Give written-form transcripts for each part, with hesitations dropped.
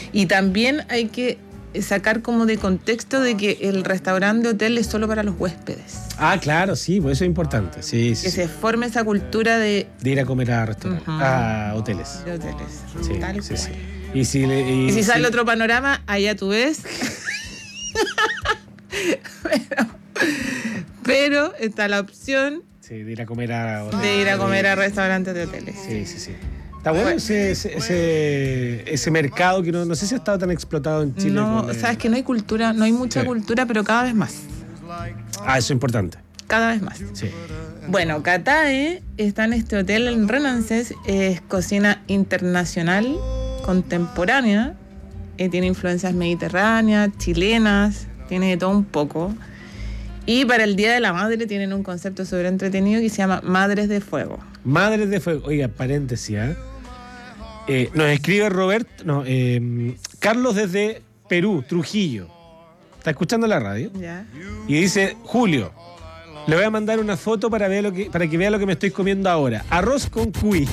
Y también hay que sacar como de contexto de que el restaurante de hotel es solo para los huéspedes. Ah, claro, sí, pues eso es importante. Sí, Que se forme esa cultura de ir a comer a restaurantes, a hoteles. de hoteles. Sí, Tal sí, cual. sí. Y si sale otro panorama, allá tú ves. pero está la opción de ir a comer a hoteles. de ir a comer a restaurantes de hoteles. Sí. Está bueno ese mercado que no sé si ha estado tan explotado en Chile. No, sabes que no hay cultura, no hay mucha cultura, pero cada vez más. Eso es importante. Cada vez más. Sí. Bueno, Catae está en este hotel en Renancés, es cocina internacional, contemporánea, tiene influencias mediterráneas, chilenas, tiene de todo un poco. Y para el Día de la Madre tienen un concepto súper entretenido que se llama Madres de Fuego. Madres de Fuego. Oiga, paréntesis, nos escribe Carlos desde Perú, Trujillo. Está escuchando la radio. Ya. Y dice, Julio, le voy a mandar una foto para que vea lo que me estoy comiendo ahora. Arroz con cuy.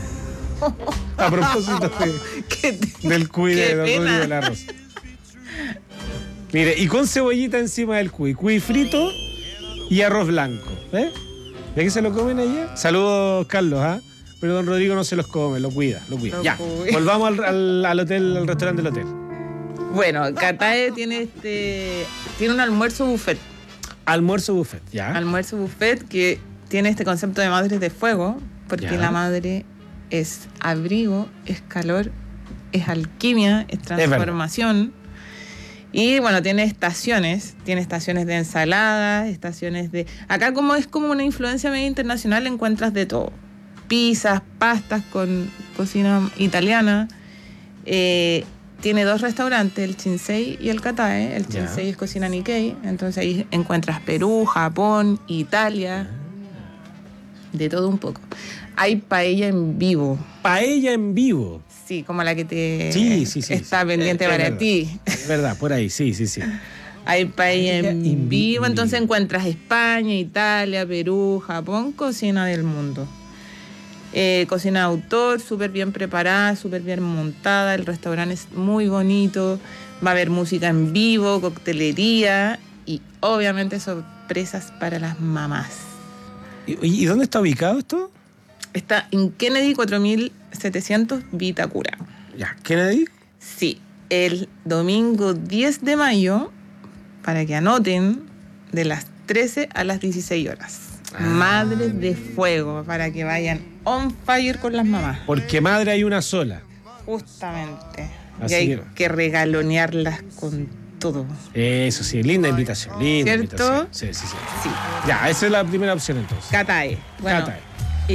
A propósito del cuy de Don Rodrigo del arroz. Mire, y con cebollita encima del cuy frito y arroz blanco. ¿De qué se lo comen allá? Saludos, Carlos, pero Don Rodrigo no se los come, lo cuida. Ya, volvamos al hotel, al restaurante del hotel. Bueno, Catae tiene un almuerzo buffet. Almuerzo buffet, ya. Almuerzo buffet que tiene este concepto de madres de fuego, porque la madre es abrigo, es calor, es alquimia, es transformación. Y bueno, tiene estaciones de ensalada, estaciones de... Acá como es como una influencia medio internacional, encuentras de todo. Pizzas, pastas con cocina italiana. Tiene 2 restaurantes, el Shinsei y el Catae. El Shinsei es cocina Nikkei, entonces ahí encuentras Perú, Japón, Italia, de todo un poco. Hay paella en vivo. ¿Paella en vivo? Sí, como la que te está pendiente para verdad, ti. Es verdad, por ahí, sí. Hay paella en vivo, entonces encuentras España, Italia, Perú, Japón, cocina del mundo. Cocina de autor, súper bien preparada, súper bien montada, el restaurante es muy bonito, va a haber música en vivo, coctelería y obviamente sorpresas para las mamás. ¿Y dónde está ubicado esto? Está en Kennedy 4700 Vitacura. Ya, ¿Kennedy? Sí, el domingo 10 de mayo, para que anoten, de las 13 a las 16 horas. Madres de Fuego, para que vayan on fire con las mamás. Porque madre hay una sola. Justamente. Así y hay que regalonearlas con todo. Eso sí, linda invitación. ¿Cierto? Sí. Ya, esa es la primera opción entonces. Catae. Bueno, Catae.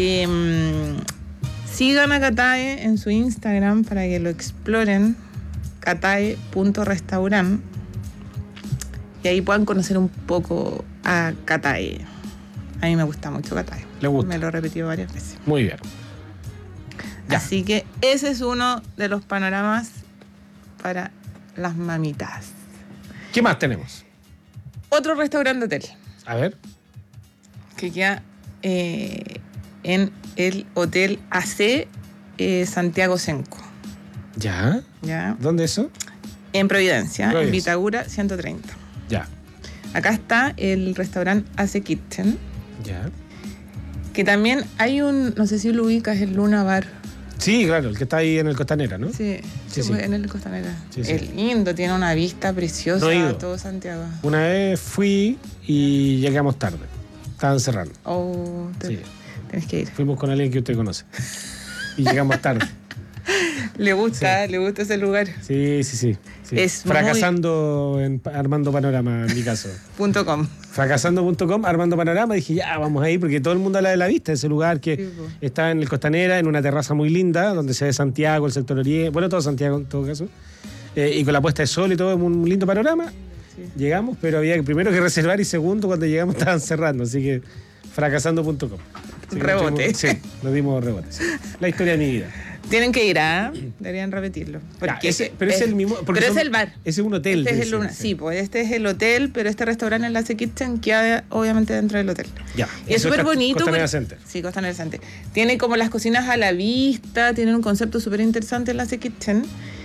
Sigan a Catae en su Instagram para que lo exploren. Catae.restaurant. Y ahí puedan conocer un poco a Catae. A mí me gusta mucho Catae. ¿Le gusta? Me lo he repetido varias veces. Muy bien. Ya. Así que ese es uno de los panoramas para las mamitas. ¿Qué más tenemos? Otro restaurante hotel. A ver. Que queda en el Hotel AC Santiago Senco. ¿Ya? ¿Dónde eso? En Providencia, en Vitacura 130. Ya. Acá está el restaurante AC Kitchen. Ya. Que también hay no sé si lo ubicas, el Luna Bar. Sí, claro, el que está ahí en el Costanera, ¿no? Sí. Pues en el Costanera. Sí. Es lindo, tiene una vista preciosa a todo Santiago. Una vez fui y llegamos tarde. Estaban cerrando. Tenés que ir. Fuimos con alguien que usted conoce. Y llegamos tarde. Le gusta ese lugar. Sí. Es fracasando en Armando Panorama, en mi caso. .com. Fracasando.com, Armando Panorama. Dije, ya, vamos ahí, porque todo el mundo habla de la vista, ese lugar que está en el Costanera, en una terraza muy linda, donde se ve Santiago, el sector Oriente, bueno, todo Santiago en todo caso. Y con la puesta de sol y todo, un lindo panorama. Sí. Llegamos, pero había primero que reservar y segundo, cuando llegamos estaban cerrando, así que fracasando.com. Rebote. Nos dimos rebote. Sí. La historia de mi vida. Tienen que ir, deberían repetirlo. Porque es el mismo. Pero es el bar. Ese es un hotel. Sí, pues este es el hotel, pero este restaurante en la AC Kitchen queda obviamente dentro del hotel. Ya. Y es súper bonito. Costanera Center. Sí, Costanera Center. Tiene como las cocinas a la vista, tiene un concepto súper interesante en la AC Kitchen.